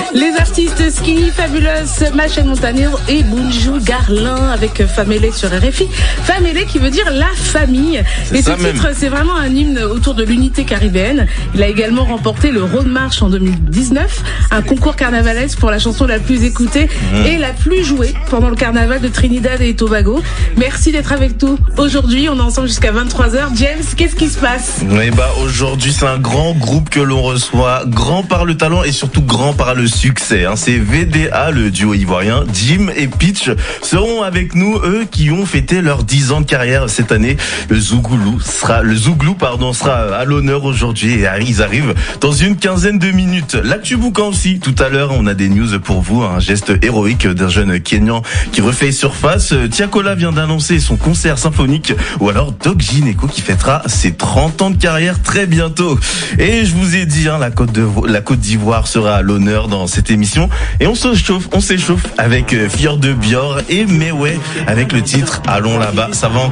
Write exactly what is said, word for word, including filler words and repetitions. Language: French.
Les artistes Skinny Fabulous, Machel Montagnier et Buju Garlin avec Famélé sur R F I. Famélé qui veut dire la famille. Et ce titre, c'est vraiment un hymne autour de l'unité caribéenne. Il a également remporté le Road March en deux mille dix-neuf, un concours carnavalesque pour la chanson la plus écoutée mmh. et la plus jouée pendant le carnaval de Trinidad et Tobago. Merci d'être avec nous aujourd'hui. On est ensemble jusqu'à vingt-trois heures. James, qu'est-ce qui se passe? Oui, bah, aujourd'hui, c'est un grand groupe que l'on reçoit, grand par le talent et surtout grand par le succès. Hein. C'est V D A, le duo ivoirien. Jim et Pitch seront avec nous, eux qui ont fêté leurs dix ans de carrière cette année. Le Zouglou sera, le Zouglou, pardon, sera à l'honneur aujourd'hui et ils arrivent dans une quinzaine de minutes. L'actu boucan aussi. Tout à l'heure, on a des news pour vous. Un geste héroïque d'un jeune Kenyan qui refait surface. Tiakola vient d'annoncer son concert symphonique, ou alors Doc Gineco qui fêtera ses trente ans de carrière très bientôt. Et je vous ai dit, hein, la Côte de, la Côte d'Ivoire sera à l'honneur dans cette émission. Et on se chauffe, on s'échauffe avec Fior de Bior et Mewé avec le titre Allons là-bas. Ça va encore.